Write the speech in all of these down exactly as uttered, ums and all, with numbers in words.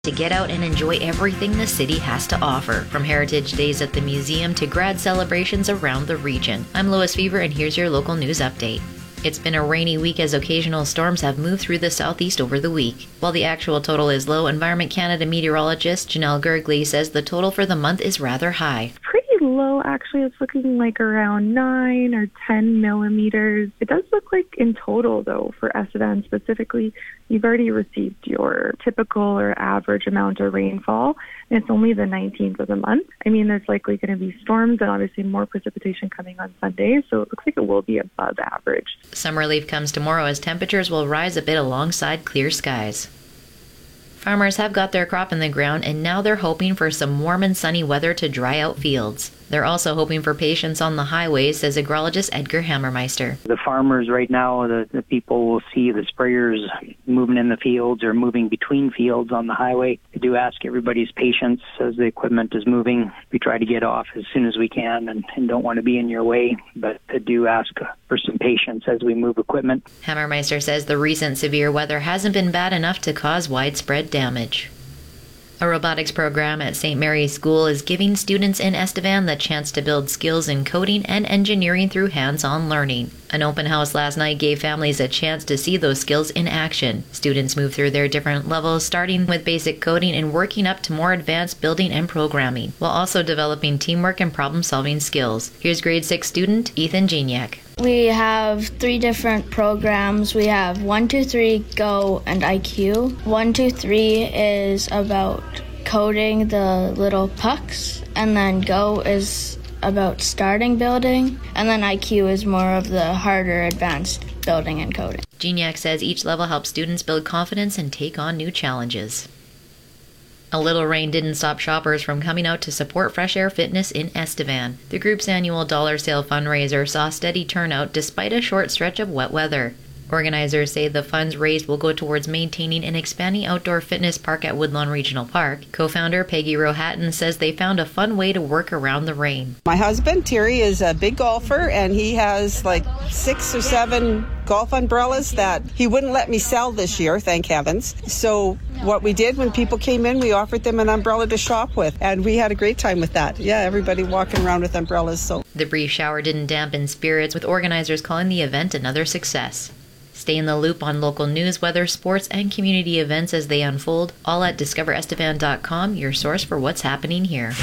to get out and enjoy everything the city has to offer, from Heritage Days at the museum to grad celebrations around the region. I'm Lois Fever, and here's your local news update. It's been a rainy week as occasional storms have moved through the southeast over the week. While the actual total is low, Environment Canada meteorologist Janelle Gergley says the total for the month is rather high. Pretty low, actually. It's looking like around nine or ten millimeters. It does look like in total, though, for Estevan specifically, you've already received your typical or average amount of rainfall, and it's only the nineteenth of the month. I mean, there's likely going to be storms and obviously more precipitation coming on Sunday, so it looks like it will be above average. Some relief comes tomorrow as temperatures will rise a bit alongside clear skies. Farmers have got their crop in the ground, and now they're hoping for some warm and sunny weather to dry out fields. They're also hoping for patience on the highways, says agrologist Edgar Hammermeister. The farmers right now, the, the people will see the sprayers moving in the fields or moving between fields on the highway. I do ask everybody's patience as the equipment is moving. We try to get off as soon as we can and, and don't want to be in your way, but I do ask for some patience as we move equipment. Hammermeister says the recent severe weather hasn't been bad enough to cause widespread damage. A robotics program at Saint Mary's School is giving students in Estevan the chance to build skills in coding and engineering through hands-on learning. An open house last night gave families a chance to see those skills in action. Students move through their different levels, starting with basic coding and working up to more advanced building and programming, while also developing teamwork and problem-solving skills. Here's grade six student Ethan Geniak. We have three different programs. We have one, two, three, Go, and I Q. one, two, three is about coding the little pucks, and then Go is about starting building, and then I Q is more of the harder, advanced building and coding. Geniak says each level helps students build confidence and take on new challenges. A little rain didn't stop shoppers from coming out to support Fresh Air Fitness in Estevan. The group's annual dollar sale fundraiser saw steady turnout despite a short stretch of wet weather. Organizers say the funds raised will go towards maintaining an expanding outdoor fitness park at Woodlawn Regional Park. Co-founder Peggy Rohatton says they found a fun way to work around the rain. My husband, Terry, is a big golfer, and he has like six or seven golf umbrellas that he wouldn't let me sell this year, thank heavens. So what we did when people came in, we offered them an umbrella to shop with, and we had a great time with that. Yeah, everybody walking around with umbrellas. So the brief shower didn't dampen spirits, with organizers calling the event another success. Stay in the loop on local news, weather, sports, and community events as they unfold, all at discover estevan dot com, your source for what's happening here.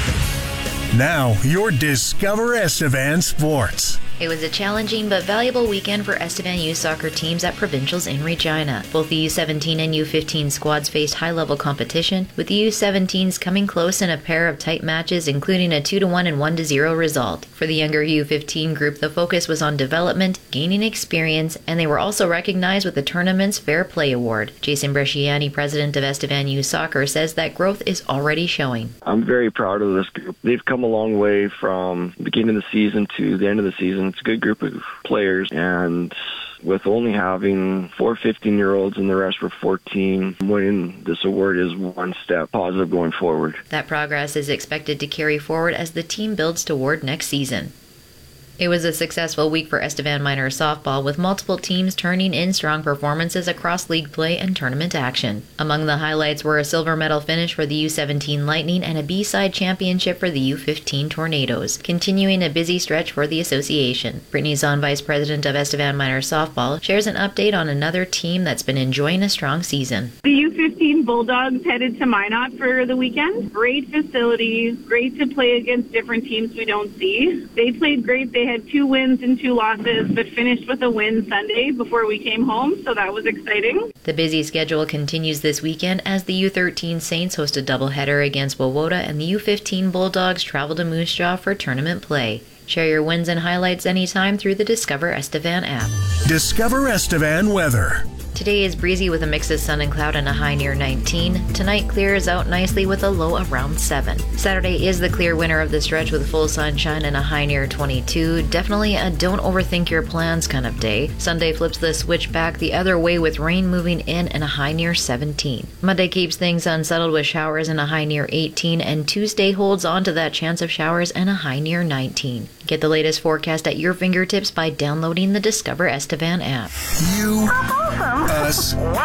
Now, your Discover Estevan Sports. It was a challenging but valuable weekend for Estevan youth soccer teams at provincials in Regina. Both the U seventeen and U fifteen squads faced high-level competition, with the U seventeens coming close in a pair of tight matches, including a two to one and one to zero result. For the younger U fifteen group, the focus was on development, gaining experience, and they were also recognized with the tournament's Fair Play Award. Jason Bresciani, president of Estevan Youth Soccer, says that growth is already showing. I'm very proud of this group. They've come a long way from the beginning of the season to the end of the season. It's a good group of players, and with only having four fifteen-year-olds and the rest were fourteen, winning this award is one step positive going forward. That progress is expected to carry forward as the team builds toward next season. It was a successful week for Estevan Minor softball, with multiple teams turning in strong performances across league play and tournament action. Among the highlights were a silver medal finish for the U seventeen Lightning and a B-side championship for the U fifteen Tornadoes, continuing a busy stretch for the association. Brittany Zahn, vice president of Estevan Minor softball, shares an update on another team that's been enjoying a strong season. The U fifteen Bulldogs headed to Minot for the weekend. Great facilities, great to play against different teams we don't see. They played great. They had two wins and two losses, but finished with a win Sunday before we came home, so that was exciting. The busy schedule continues this weekend as the U thirteen Saints host a doubleheader against Wawota, and the U fifteen Bulldogs travel to Moose Jaw for tournament play. Share your wins and highlights anytime through the Discover Estevan app. Discover Estevan weather. Today is breezy with a mix of sun and cloud and a high near nineteen. Tonight clears out nicely with a low around seven. Saturday is the clear winner of the stretch with full sunshine and a high near twenty-two. Definitely a don't overthink your plans kind of day. Sunday flips the switch back the other way with rain moving in and a high near seventeen. Monday keeps things unsettled with showers and a high near eighteen, and Tuesday holds on to that chance of showers and a high near nineteen. Get the latest forecast at your fingertips by downloading the Discover Estevan app. You, That's awesome. us, welcome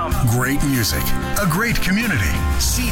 Great music, a great community. C